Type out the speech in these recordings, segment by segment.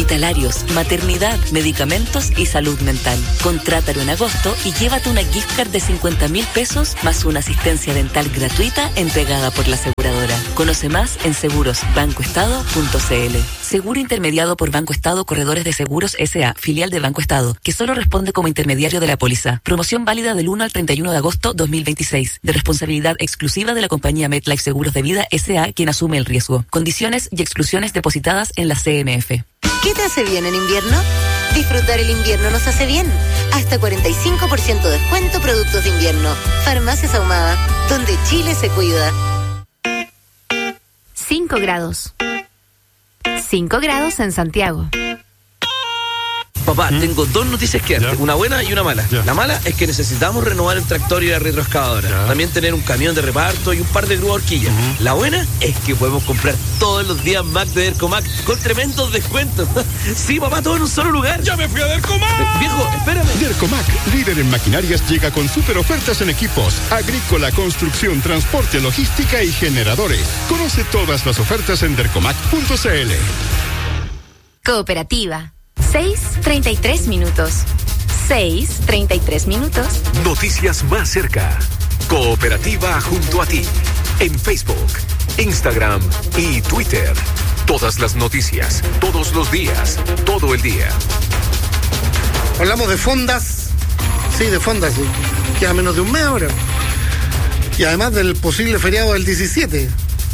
hospitalarios, maternidad, medicamentos y salud mental. Contrátalo en agosto y llévate una gift card de 50.000 pesos más una asistencia dental gratuita entregada por la aseguradora. Conoce más en segurosbancoestado.cl. Seguro intermediado por Banco Estado Corredores de Seguros S.A., filial de Banco Estado, que solo responde como intermediario de la póliza. Promoción válida del 1 al 31 de agosto 2026. De responsabilidad exclusiva de la compañía MetLife Seguros de Vida S.A., quien asume el riesgo. Condiciones y exclusiones depositadas en la CMF. ¿Qué te hace bien en invierno? Disfrutar el invierno nos hace bien. Hasta 45% de descuento productos de invierno. Farmacias Ahumada, donde Chile se cuida. 5 grados. 5 grados en Santiago. Papá, tengo dos noticias que darte, una buena y una mala. La mala es que necesitamos renovar el tractor y la retroexcavadora. También tener un camión de reparto y un par de grúas horquillas. La buena es que podemos comprar todos los días Mac de Dercomac con tremendos descuentos. Sí, papá, todo en un solo lugar. ¡Ya me fui a Dercomac! Viejo, espérame. Dercomac, líder en maquinarias, llega con super ofertas en equipos agrícola, construcción, transporte, logística y generadores. Conoce todas las ofertas en dercomac.cl. Cooperativa. 6:33 minutos. 6:33 minutos. Noticias más cerca. Cooperativa junto a ti. En Facebook, Instagram y Twitter. Todas las noticias, todos los días, todo el día. Hablamos de fondas. Sí, de fondas. Queda menos de un mes ahora. Y además del posible feriado del 17.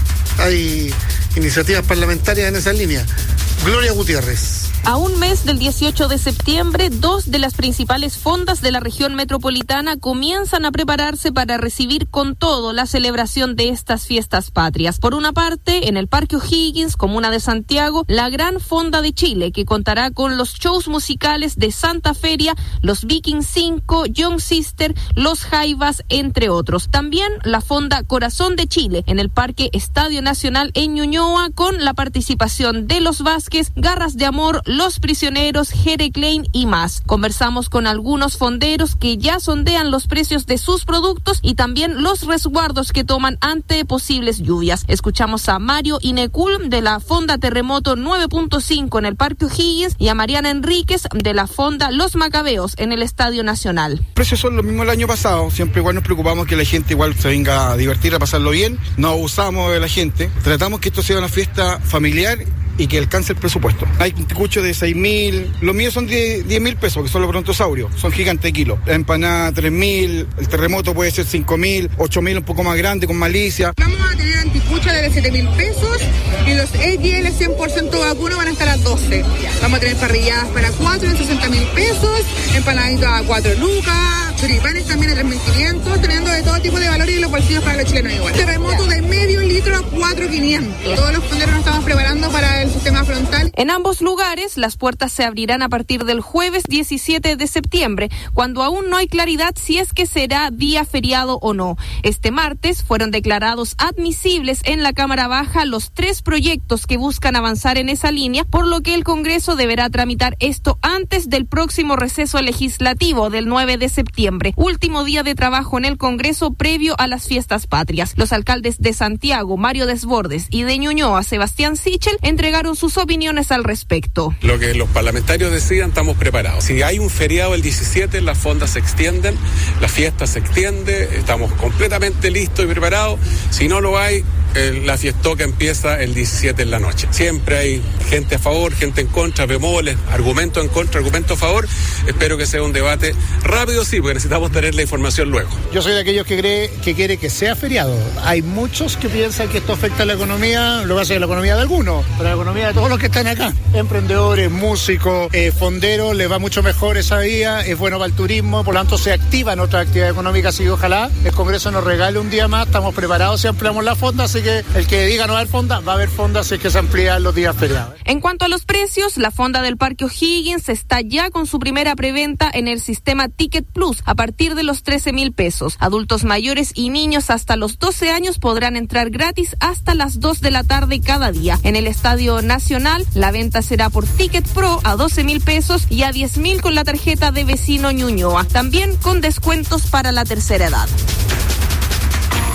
Hay iniciativas parlamentarias en esa línea. Gloria Gutiérrez. A un mes del 18 de septiembre, 2 de las principales fondas de la región metropolitana comienzan a prepararse para recibir con todo la celebración de estas fiestas patrias. Por una parte, en el Parque O'Higgins, comuna de Santiago, la Gran Fonda de Chile, que contará con los shows musicales de Santa Feria, los Viking 5, Young Sister, los Jaivas, entre otros. También la Fonda Corazón de Chile, en el Parque Estadio Nacional en Ñuñoa, con la participación de los Vázquez, Garras de Amor, Los Prisioneros, Jere Klein y más. Conversamos con algunos fonderos que ya sondean los precios de sus productos y también los resguardos que toman ante posibles lluvias. Escuchamos a Mario Inecul de la Fonda Terremoto 9.5 en el Parque O'Higgins y a Mariana Enríquez de la Fonda Los Macabeos en el Estadio Nacional. Los precios son los mismos del año pasado. Siempre igual nos preocupamos que la gente igual se venga a divertir, a pasarlo bien. No abusamos de la gente. Tratamos que esto sea una fiesta familiar y que alcance el presupuesto. Hay un tecucho de 6.000, los míos son de 10.000 pesos, que son los brontosaurios, son gigantes de kilo. La empanada 3.000, el terremoto puede ser 5.000, 8.000 un poco más grande, con malicia. Vamos a tener anticucha de 7.000 pesos y los EGL 100% vacuno van a estar a 12. Vamos a tener parrilladas para 4 en 60.000 pesos, empanaditos a 4 lucas, choripanes también a 3.500, teniendo de todo tipo de valores y los bolsillos para los chilenos igual. Terremoto de medio litro a 4.500. Todos los fonderos nos estamos preparando para el sistema frontal. En ambos lugares, las puertas se abrirán a partir del jueves 17 de septiembre, cuando aún no hay claridad si es que será día feriado o no. Este martes fueron declarados admisibles en la Cámara Baja los 3 proyectos que buscan avanzar en esa línea, por lo que el Congreso deberá tramitar esto antes del próximo receso legislativo del 9 de septiembre, último día de trabajo en el Congreso previo a las fiestas patrias. Los alcaldes de Santiago, Mario Desbordes, y de Ñuñoa, Sebastián Sichel, entregaron sus opiniones al respecto. Lo que los parlamentarios decidan, estamos preparados. Si hay un feriado el 17, las fondas se extienden, la fiesta se extiende, estamos completamente listos y preparados. Si no lo hay, la fiestoca empieza el 17 en la noche. Siempre hay gente a favor, gente en contra, bemoles, argumentos en contra, argumentos a favor. Espero que sea un debate rápido, sí, porque necesitamos tener la información luego. Yo soy de aquellos que quiere que sea feriado. Hay muchos que piensan que esto afecta a la economía, lo que hace la economía de algunos, pero la economía de todos los que están acá. Emprendedores, músicos, fonderos, les va mucho mejor esa vía, es bueno para el turismo, por lo tanto se activan otras actividades económicas y ojalá el Congreso nos regale un día más, estamos preparados si ampliamos la fonda, así que el que diga no va a haber fonda, va a haber fonda si es que se amplían los días feriados. En cuanto a los precios, la fonda del Parque O'Higgins está ya con su primera preventa en el sistema Ticket Plus a partir de los 13.000 pesos. Adultos mayores y niños hasta los 12 años podrán entrar gratis hasta las 2 de la tarde cada día. En el Estadio Nacional, la venta será por Ticket Pro a 12.000 pesos y a 10.000 con la tarjeta de vecino Ñuñoa. También con descuentos para la tercera edad.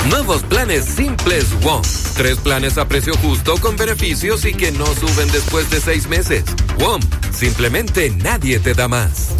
Nuevos planes simples WOM. 3 planes a precio justo con beneficios y que no suben después de 6 meses. WOM, simplemente nadie te da más.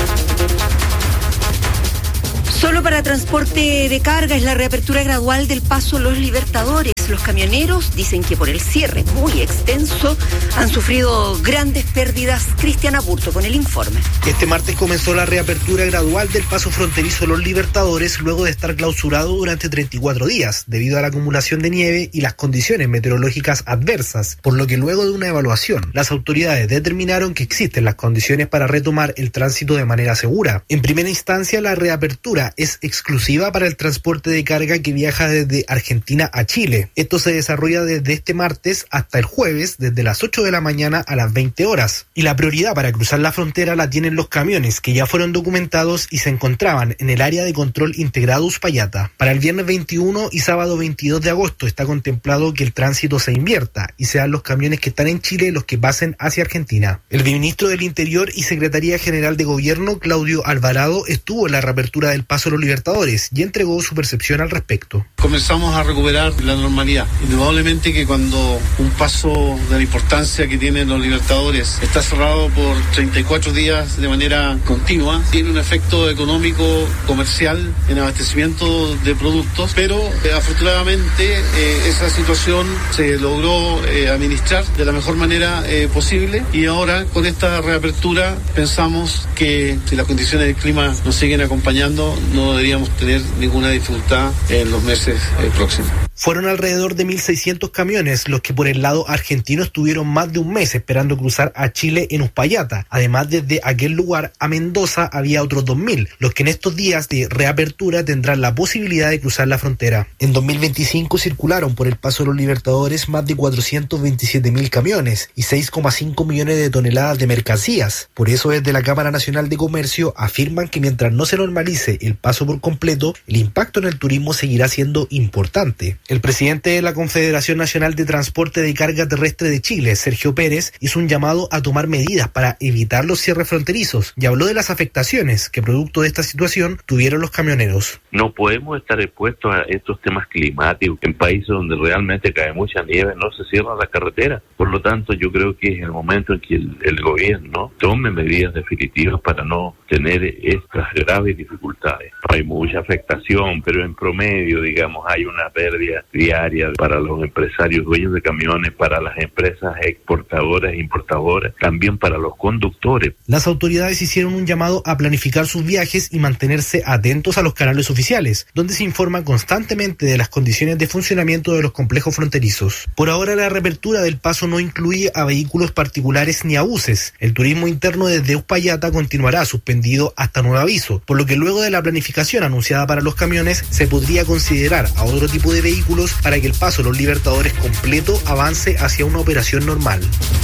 Solo para transporte de carga es la reapertura gradual del paso Los Libertadores. Los camioneros dicen que por el cierre muy extenso han sufrido grandes pérdidas. Cristian Aburto con el informe. Este martes comenzó la reapertura gradual del paso fronterizo Los Libertadores luego de estar clausurado durante 34 días debido a la acumulación de nieve y las condiciones meteorológicas adversas, por lo que luego de una evaluación las autoridades determinaron que existen las condiciones para retomar el tránsito de manera segura. En primera instancia, la reapertura es exclusiva para el transporte de carga que viaja desde Argentina a Chile. Esto se desarrolla desde este martes hasta el jueves, desde las 8 de la mañana a las 20 horas. Y la prioridad para cruzar la frontera la tienen los camiones que ya fueron documentados y se encontraban en el área de control integrado Uspallata. Para el viernes 21 y sábado 22 de agosto está contemplado que el tránsito se invierta y sean los camiones que están en Chile los que pasen hacia Argentina. El ministro del Interior y Secretaría General de Gobierno, Claudio Alvarado, estuvo en la reapertura del paso Los Libertadores y entregó su percepción al respecto. Comenzamos a recuperar la normalidad. Indudablemente que cuando un paso de la importancia que tienen Los Libertadores está cerrado por 34 días de manera continua, tiene un efecto económico, comercial, en abastecimiento de productos, pero afortunadamente esa situación se logró administrar de la mejor manera posible, y ahora con esta reapertura pensamos que si las condiciones del clima nos siguen acompañando no deberíamos tener ninguna dificultad en los meses próximos. Fueron alrededor de 1.600 camiones los que por el lado argentino estuvieron más de un mes esperando cruzar a Chile en Uspallata. Además, desde aquel lugar a Mendoza había otros 2.000, los que en estos días de reapertura tendrán la posibilidad de cruzar la frontera. En 2025 circularon por el paso de Los Libertadores más de 427.000 camiones y 6,5 millones de toneladas de mercancías. Por eso, desde la Cámara Nacional de Comercio afirman que mientras no se normalice el paso por completo, el impacto en el turismo seguirá siendo importante. El presidente de la Confederación Nacional de Transporte de Carga Terrestre de Chile, Sergio Pérez, hizo un llamado a tomar medidas para evitar los cierres fronterizos y habló de las afectaciones que producto de esta situación tuvieron los camioneros. No podemos estar expuestos a estos temas climáticos. En países donde realmente cae mucha nieve no se cierran las carreteras. Por lo tanto, yo creo que es el momento en que el gobierno tome medidas definitivas para no tener estas graves dificultades. Hay mucha afectación, pero en promedio, digamos, hay una pérdida diaria para los empresarios dueños de camiones, para las empresas exportadoras e importadoras, también para los conductores. Las autoridades hicieron un llamado a planificar sus viajes y mantenerse atentos a los canales oficiales, donde se informa constantemente de las condiciones de funcionamiento de los complejos fronterizos. Por ahora, la reapertura del paso no incluye a vehículos particulares ni a buses. El turismo interno desde Uspallata continuará suspendido hasta nuevo aviso, por lo que luego de la planificación anunciada para los camiones, se podría considerar a otro tipo de vehículos para que el paso Los Libertadores completo avance hacia una operación normal.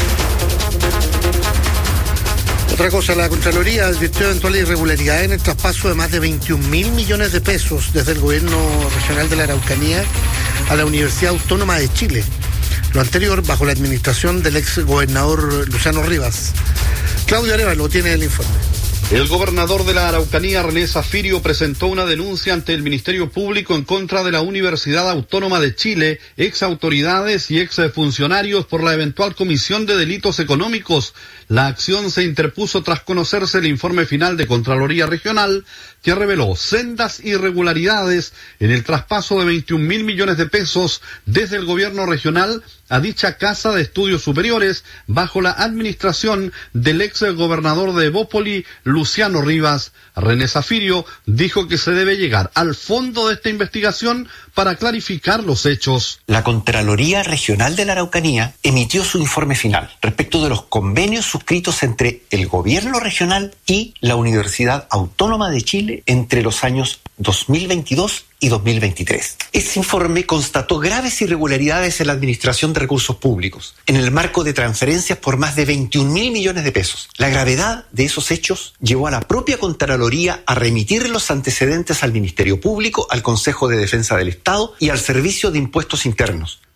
Otra cosa, la Contraloría advirtió eventuales irregularidades en el traspaso de más de 21.000 millones de pesos desde el gobierno regional de la Araucanía a la Universidad Autónoma de Chile. Lo anterior bajo la administración del ex gobernador Luciano Rivas. Claudio Arévalo tiene el informe. El gobernador de la Araucanía, René Zafirio, presentó una denuncia ante el Ministerio Público en contra de la Universidad Autónoma de Chile, ex autoridades y ex funcionarios por la eventual comisión de delitos económicos. La acción se interpuso tras conocerse el informe final de Contraloría Regional, que reveló sendas irregularidades en el traspaso de 21.000 millones de pesos desde el gobierno regional a dicha Casa de Estudios Superiores bajo la administración del ex gobernador de Evópoli, Luciano Rivas. René Zafirio dijo que se debe llegar al fondo de esta investigación para clarificar los hechos. La Contraloría Regional de la Araucanía emitió su informe final respecto de los convenios suscritos entre el gobierno regional y la Universidad Autónoma de Chile entre los años 2022 y 2023. Ese informe constató graves irregularidades en la administración de recursos públicos, en el marco de transferencias por más de 21.000 millones de pesos. La gravedad de esos hechos llevó a la propia Contraloría a remitir los antecedentes al Ministerio Público, al Consejo de Defensa del Estado y al Servicio de Impuestos Internos.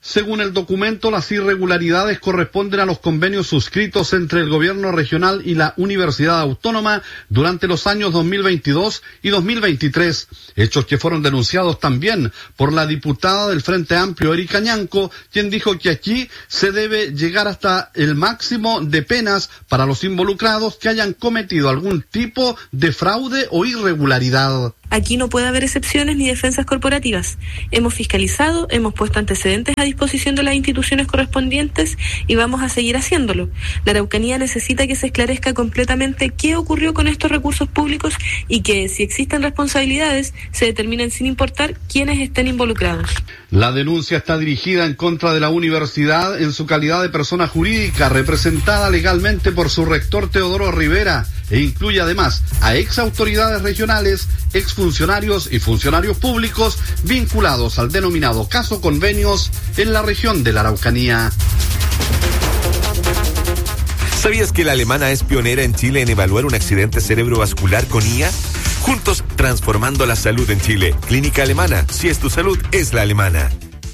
Según el documento, las irregularidades corresponden a los convenios suscritos entre el gobierno regional y la Universidad Autónoma durante los años 2022 y 2023, hechos que fueron denunciados también por la diputada del Frente Amplio, Erika Ñanco, quien dijo que aquí se debe llegar hasta el máximo de penas para los involucrados que hayan cometido algún tipo de fraude o irregularidad. Aquí no puede haber excepciones ni defensas corporativas. Hemos fiscalizado, hemos puesto antecedentes a disposición de las instituciones correspondientes y vamos a seguir haciéndolo. La Araucanía necesita que se esclarezca completamente qué ocurrió con estos recursos públicos y que, si existen responsabilidades, se determinen sin importar quiénes estén involucrados. La denuncia está dirigida en contra de la universidad en su calidad de persona jurídica representada legalmente por su rector Teodoro Rivera e incluye además a ex autoridades regionales, exfuncionarios y funcionarios públicos vinculados al denominado caso convenios en la región de la Araucanía. ¿Sabías que la alemana es pionera en Chile en evaluar un accidente cerebrovascular con IA? Juntos transformando la salud en Chile. Clínica Alemana. Si es tu salud, es la alemana.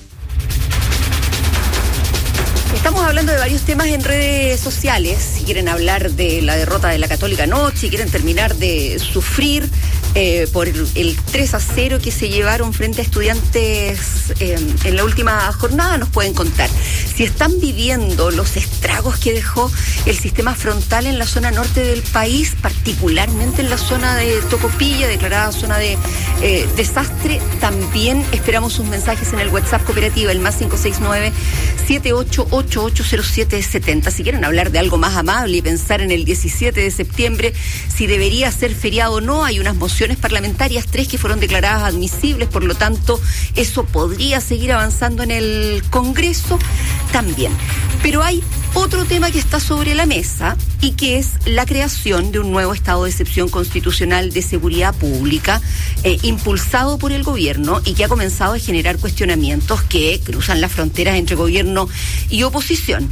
Estamos hablando de varios temas en redes sociales. Si quieren hablar de la derrota de la Católica anoche, si quieren terminar de sufrir por el 3-0 que se llevaron frente a Estudiantes en la última jornada, nos pueden contar. Si están viviendo los estragos que dejó el sistema frontal en la zona norte del país, particularmente en la zona de Tocopilla, declarada zona de desastre, también esperamos sus mensajes en el WhatsApp Cooperativa, el más 569-78880770. Si quieren hablar de algo más amable y pensar en el 17 de septiembre, si debería ser feriado o no, hay unas mociones parlamentarias, 3 que fueron declaradas admisibles, por lo tanto, eso podría seguir avanzando en el Congreso también. Pero hay otro tema que está sobre la mesa y que es la creación de un nuevo estado de excepción constitucional de seguridad pública impulsado por el gobierno y que ha comenzado a generar cuestionamientos que cruzan las fronteras entre gobierno y oposición.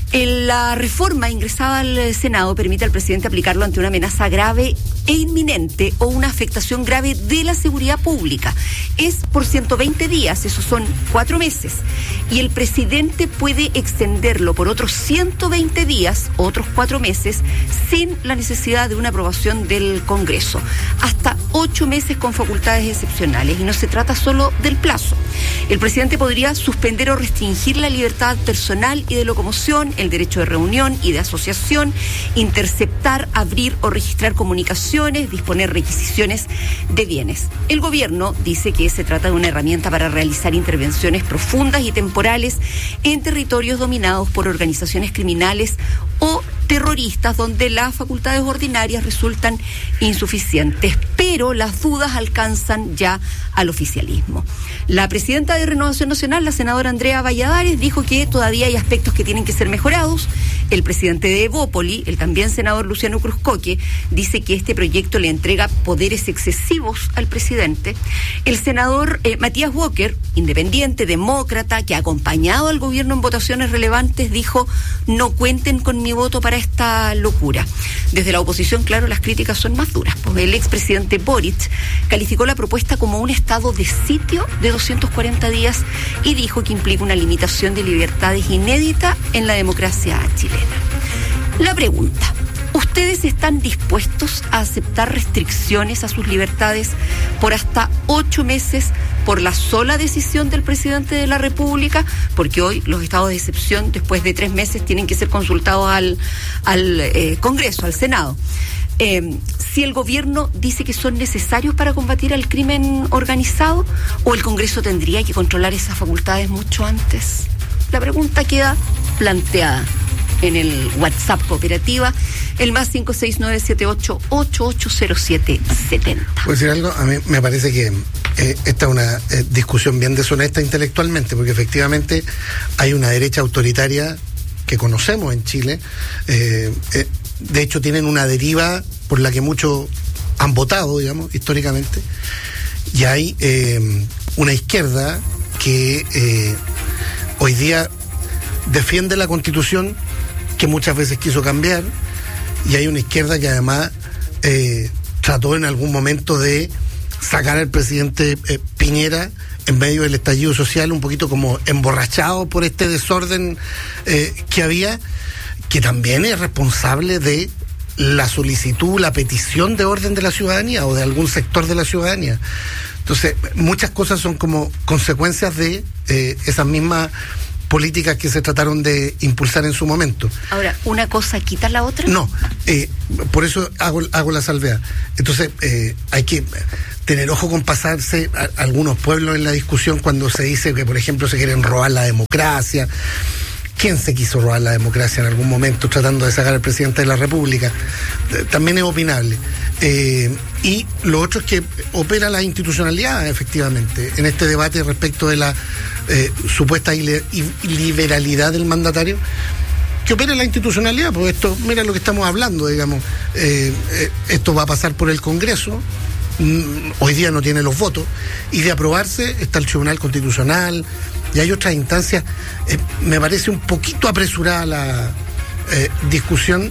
La reforma ingresada al Senado permite al presidente aplicarlo ante una amenaza grave e inminente o una afectación grave de la seguridad pública. Es por 120 días, esos son 4 meses. Y el presidente puede extenderlo por otros 120 días, otros 4 meses, sin la necesidad de una aprobación del Congreso. Hasta 8 meses con facultades excepcionales. Y no se trata solo del plazo. El presidente podría suspender o restringir la libertad personal y de locomoción, el derecho de reunión y de asociación, interceptar, abrir o registrar comunicaciones, disponer requisiciones de bienes. El gobierno dice que se trata de una herramienta para realizar intervenciones profundas y temporales en territorios dominados por organizaciones criminales o terroristas, donde las facultades ordinarias resultan insuficientes, pero las dudas alcanzan ya al oficialismo. La presidenta de Renovación Nacional, la senadora Andrea Valladares, dijo que todavía hay aspectos que tienen que ser mejorados. El presidente de Evópoli, el también senador Luciano Cruzcoque, dice que este proyecto le entrega poderes excesivos al presidente. El senador Matías Walker, independiente, demócrata, que ha acompañado al gobierno en votaciones relevantes, dijo: no cuenten con mi voto para esta locura. Desde la oposición, claro, las críticas son más duras. Pues el expresidente Boric calificó la propuesta como un estado de sitio de 240 días y dijo que implica una limitación de libertades inédita en la democracia chilena. La pregunta: ¿ustedes están dispuestos a aceptar restricciones a sus libertades por hasta 8 meses por la sola decisión del presidente de la República? Porque hoy los estados de excepción, después de 3 meses, tienen que ser consultados al Congreso, al Senado. Si el gobierno dice que son necesarios para combatir al crimen organizado, ¿o el Congreso tendría que controlar esas facultades mucho antes? La pregunta queda planteada en el WhatsApp Cooperativa, el más 569-78880770. ¿Puedo decir algo? A mí me parece que esta es una discusión bien deshonesta intelectualmente, porque efectivamente hay una derecha autoritaria que conocemos en Chile. De hecho, tienen una deriva por la que muchos han votado, digamos, históricamente. Y hay una izquierda que hoy día defiende la Constitución, que muchas veces quiso cambiar, y hay una izquierda que además trató en algún momento de sacar al presidente Piñera en medio del estallido social, un poquito como emborrachado por este desorden que había, que también es responsable de la solicitud, la petición de orden de la ciudadanía o de algún sector de la ciudadanía. Entonces, muchas cosas son como consecuencias de esas mismas políticas que se trataron de impulsar en su momento. Ahora, ¿una cosa quita la otra? No, por eso hago la salvedad. Entonces, hay que tener ojo con pasarse a algunos pueblos en la discusión cuando se dice que, por ejemplo, se quieren robar la democracia. ¿Quién se quiso robar la democracia en algún momento tratando de sacar al presidente de la República? También es opinable. Y lo otro es que opera la institucionalidad, efectivamente, en este debate respecto de la supuesta liberalidad del mandatario, que opera la institucionalidad, porque esto, mira lo que estamos hablando, digamos, esto va a pasar por el Congreso, hoy día no tiene los votos, y de aprobarse está el Tribunal Constitucional, y hay otras instancias. Me parece un poquito apresurada la discusión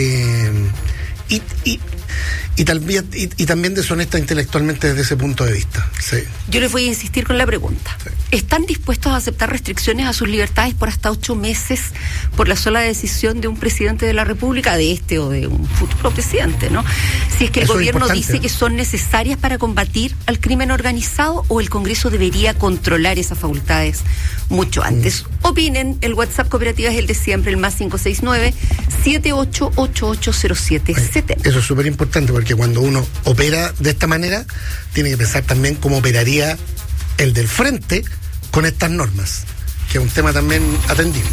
y también deshonesta intelectualmente desde ese punto de vista. Sí. Yo les voy a insistir con la pregunta. Sí. ¿Están dispuestos a aceptar restricciones a sus libertades por hasta 8 meses por la sola decisión de un presidente de la República, de este o de un futuro presidente, ¿no? Si es que el gobierno dice que son necesarias para combatir al crimen organizado, o el Congreso debería controlar esas facultades mucho antes. Opinen, el WhatsApp Cooperativa es el de siempre, el más 569-78880770. Eso es súper importante, porque cuando uno opera de esta manera, tiene que pensar también cómo operaría el del frente con estas normas, que es un tema también atendible.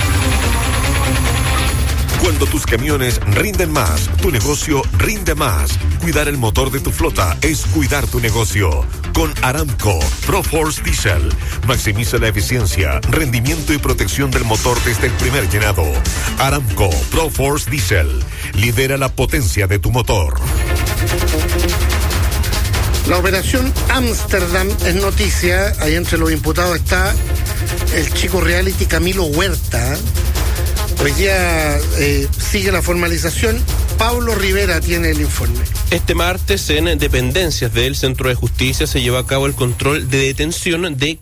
Cuando tus camiones rinden más, tu negocio rinde más. Cuidar el motor de tu flota es cuidar tu negocio. Con Aramco ProForce Diesel, maximiza la eficiencia, rendimiento y protección del motor desde el primer llenado. Aramco ProForce Diesel, lidera la potencia de tu motor. La operación Ámsterdam es noticia. Ahí entre los imputados está el chico reality Camilo Huerta. Hoy día sigue la formalización. Pablo Rivera tiene el informe. Este martes, en dependencias del Centro de Justicia, se llevó a cabo el control de detención de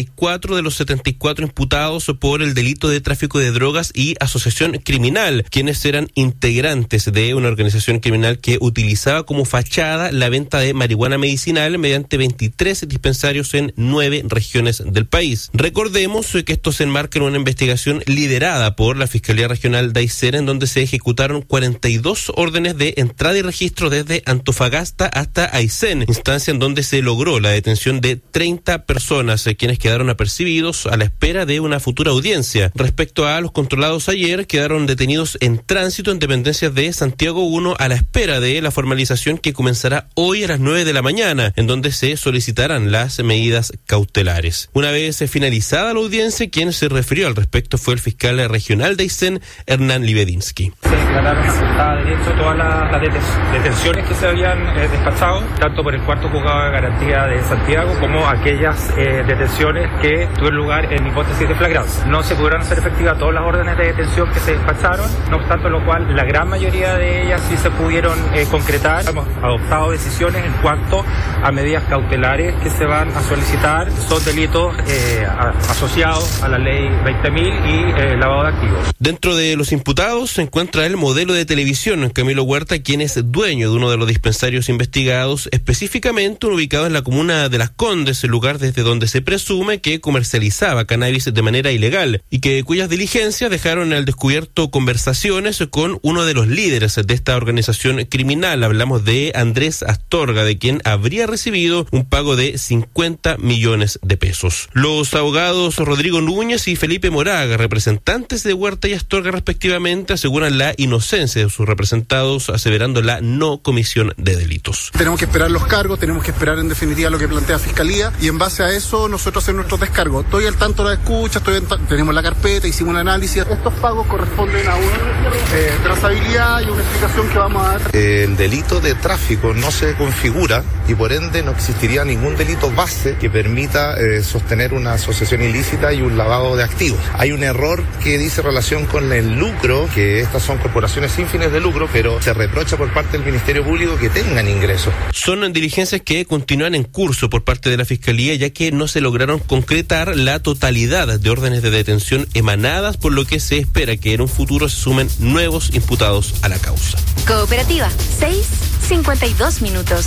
44 de los 74 imputados por el delito de tráfico de drogas y asociación criminal, quienes eran integrantes de una organización criminal que utilizaba como fachada la venta de marihuana medicinal mediante 23 dispensarios en 9 regiones del país. Recordemos que esto se enmarca en una investigación liderada por la Fiscalía Regional de Aysén, en donde se ejecutaron 42 órdenes de entrada y registro desde Antofagasta hasta Aysén, instancia en donde se logró la detención de 30 personas, quienes quedaron apercibidos a la espera de una futura audiencia. Respecto a los controlados ayer, quedaron detenidos en tránsito en dependencias de Santiago 1 a la espera de la formalización que comenzará hoy a las 9 de la mañana, en donde se solicitarán las medidas cautelares. Una vez finalizada la audiencia, quien se refirió al respecto fue el fiscal regional de Aysén, Hernán Libedinsky. Se declararon aceptadas de hecho todas las detenciones que se habían despachado, tanto por el cuarto juzgado de garantía de Santiago como aquellas detenciones que tuvieron lugar en hipótesis de flagrancia. No se pudieron hacer efectivas todas las órdenes de detención que se despacharon, no obstante lo cual la gran mayoría de ellas sí se pudieron concretar. Hemos adoptado decisiones en cuanto a medidas cautelares que se van a solicitar. Son delitos asociados a la ley 20.000 y lavado de activos. Dentro de los imputados se encuentra el modelo de televisión Camilo Huerta, quien es dueño de uno de los dispensarios investigados, específicamente ubicado en la comuna de Las Condes, el lugar desde donde se presume que comercializaba cannabis de manera ilegal y cuyas diligencias dejaron al descubierto conversaciones con uno de los líderes de esta organización criminal. Hablamos de Andrés Astorga, de quien habría recibido un pago de 50 millones de pesos. Los abogados Rodrigo Núñez y Felipe Moraga, representantes de Huerta y Astorga respectivamente, aseguran la inocencia de sus representados, aseverando la no comisión de delitos. Tenemos que esperar los cargos, tenemos que esperar en definitiva lo que plantea Fiscalía, y en base a eso nosotros hacer nuestros descargos. Estoy al tanto de la escucha, tenemos la carpeta, hicimos un análisis. Estos pagos corresponden a una trazabilidad y una explicación que vamos a dar. El delito de tráfico no se configura y por ende no existiría ningún delito base que permita sostener una asociación ilícita y un lavado de activos. Hay un error que dice relación con el lucro, que estas son corporaciones sin fines de lucro, rubro, pero se reprocha por parte del Ministerio Público que tengan ingresos. Son diligencias que continúan en curso por parte de la Fiscalía, ya que no se lograron concretar la totalidad de órdenes de detención emanadas, por lo que se espera que en un futuro se sumen nuevos imputados a la causa. Cooperativa, 6:52 minutos.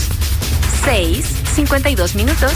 6:52 minutos.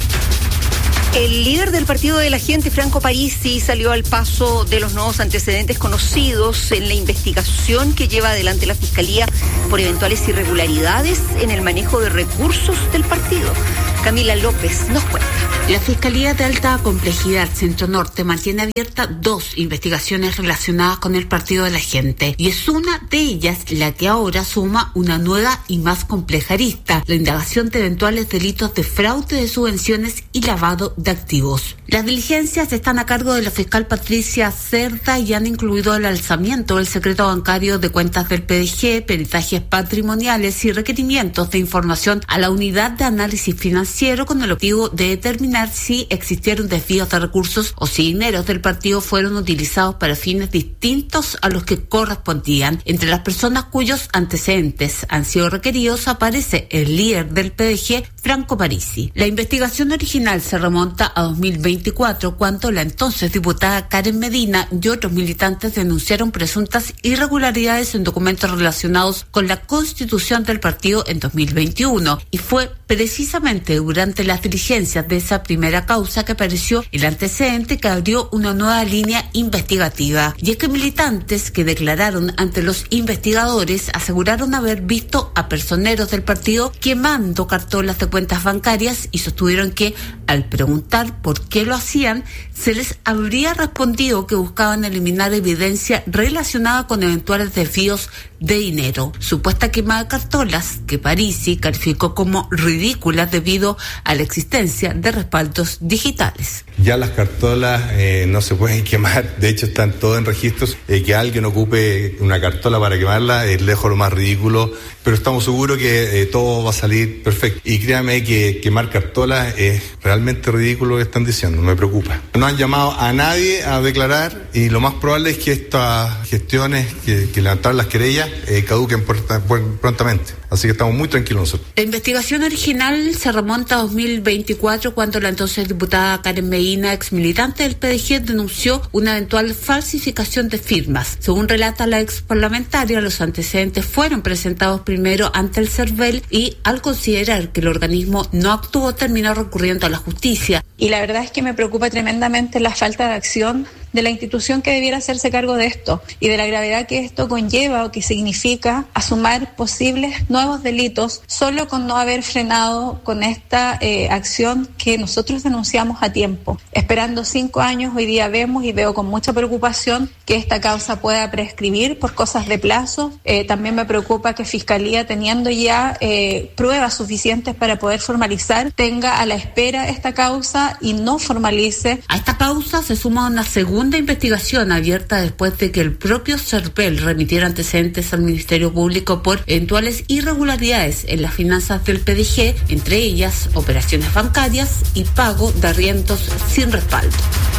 El líder del Partido de la Gente, Franco Parisi, salió al paso de los nuevos antecedentes conocidos en la investigación que lleva adelante la Fiscalía por eventuales irregularidades en el manejo de recursos del partido. Camila López nos cuenta. La Fiscalía de Alta Complejidad Centro Norte mantiene abiertas 2 investigaciones relacionadas con el Partido de la Gente, y es una de ellas la que ahora suma una nueva y más compleja arista: la indagación de eventuales delitos de fraude de subvenciones y lavado de activos. Las diligencias están a cargo de la fiscal Patricia Cerda y han incluido el alzamiento del secreto bancario de cuentas del PDG, peritajes patrimoniales y requerimientos de información a la unidad de análisis financiero, con el objetivo de determinar si existieron desvíos de recursos o si dineros del partido fueron utilizados para fines distintos a los que correspondían. Entre las personas cuyos antecedentes han sido requeridos aparece el líder del PDG, Franco Parisi. La investigación original se remonta a 2024, cuando la entonces diputada Karen Medina y otros militantes denunciaron presuntas irregularidades en documentos relacionados con la constitución del partido en 2021, y fue precisamente durante las diligencias de esa primera causa que apareció el antecedente que abrió una nueva línea investigativa. Y es que militantes que declararon ante los investigadores aseguraron haber visto a personeros del partido quemando cartolas de cuentas bancarias, y sostuvieron que al preguntar por qué lo hacían, se les habría respondido que buscaban eliminar evidencia relacionada con eventuales desvíos de dinero. Supuesta quema de cartolas que Parisi calificó como ridículas debido a la existencia de respaldos digitales. Ya las cartolas no se pueden quemar, de hecho están todos en registros. Que alguien ocupe una cartola para quemarla es lejos lo más ridículo, pero estamos seguros que todo va a salir perfecto. Y créanme que quemar cartolas es realmente ridículo lo que están diciendo, me preocupa. No han llamado a nadie a declarar, y lo más probable es que estas gestiones que levantaron las querellas caduquen prontamente. Así que estamos muy tranquilos nosotros. La investigación original se remonta a 2024, cuando la entonces diputada Karen Medina, ex militante del PDG, denunció una eventual falsificación de firmas. Según relata la ex parlamentaria, los antecedentes fueron presentados primero ante el CERVEL, y al considerar que el organismo no actuó, terminó recurriendo a la justicia. Y la verdad es que me preocupa tremendamente la falta de acción de la institución que debiera hacerse cargo de esto, y de la gravedad que esto conlleva o que significa asumir posibles nuevos delitos solo con no haber frenado con esta acción que nosotros denunciamos a tiempo. Esperando 5 años, hoy día veo con mucha preocupación que esta causa pueda prescribir por cosas de plazo. También me preocupa que Fiscalía, teniendo ya pruebas suficientes para poder formalizar, tenga a la espera esta causa y no formalice. A esta causa se suma una segunda investigación abierta después de que el propio CERVEL remitiera antecedentes al Ministerio Público por eventuales irregularidades en las finanzas del PDG, entre ellas operaciones bancarias y pago de arriendos sin respaldo.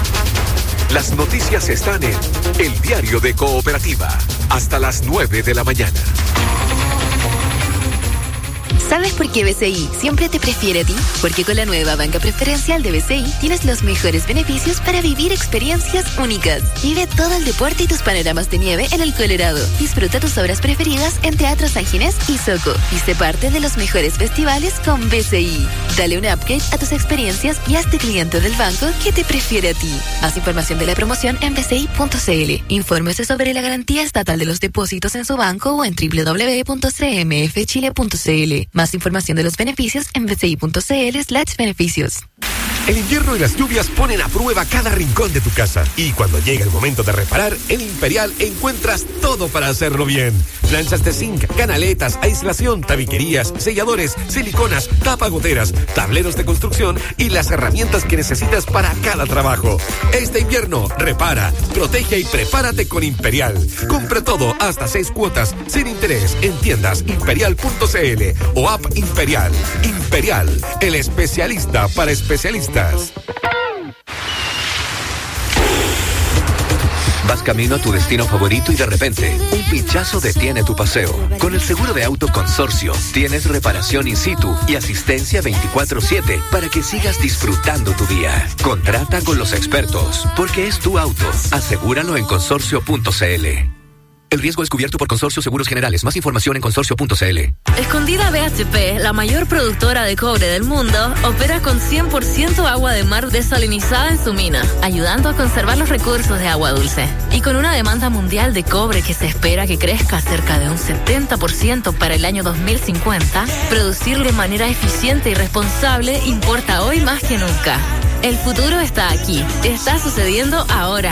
Las noticias están en El Diario de Cooperativa, hasta las 9 de la mañana. ¿Sabes por qué BCI siempre te prefiere a ti? Porque con la nueva banca preferencial de BCI tienes los mejores beneficios para vivir experiencias únicas. Vive todo el deporte y tus panoramas de nieve en el Colorado. Disfruta tus obras preferidas en Teatro San Ginés y Soco. Y sé parte de los mejores festivales con BCI. Dale un upgrade a tus experiencias y hazte cliente del banco que te prefiere a ti. Más información de la promoción en bci.cl. Infórmese sobre la garantía estatal de los depósitos en su banco o en www.cmfchile.cl. Más información de los beneficios en bci.cl/beneficios. El invierno y las lluvias ponen a prueba cada rincón de tu casa. Y cuando llega el momento de reparar, en Imperial encuentras todo para hacerlo bien. Planchas de zinc, canaletas, aislación, tabiquerías, selladores, siliconas, tapagoteras, tableros de construcción y las herramientas que necesitas para cada trabajo. Este invierno, repara, protege y prepárate con Imperial. Compra todo hasta 6 cuotas sin interés en tiendas imperial.cl o app Imperial. Imperial, el especialista para especialistas. ¿Vas camino a tu destino favorito y de repente, un pinchazo detiene tu paseo. Con el seguro de auto Consorcio, tienes reparación in situ y asistencia 24/7 para que sigas disfrutando tu día. Contrata con los expertos, porque es tu auto. Asegúralo en consorcio.cl. El riesgo es cubierto por Consorcio Seguros Generales. Más información en consorcio.cl. Escondida BHP, la mayor productora de cobre del mundo, opera con 100% agua de mar desalinizada en su mina, ayudando a conservar los recursos de agua dulce. Y con una demanda mundial de cobre que se espera que crezca cerca de un 70% para el año 2050, producirlo de manera eficiente y responsable importa hoy más que nunca. El futuro está aquí, está sucediendo ahora